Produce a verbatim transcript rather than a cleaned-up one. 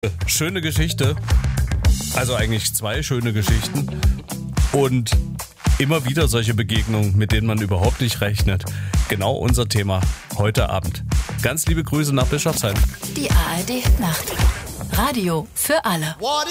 Schöne Geschichte. Also eigentlich zwei schöne Geschichten. Und immer wieder solche Begegnungen, mit denen man überhaupt nicht rechnet. Genau unser Thema heute Abend. Ganz liebe Grüße nach Bischofsheim. Die A R D Nacht. Radio für alle.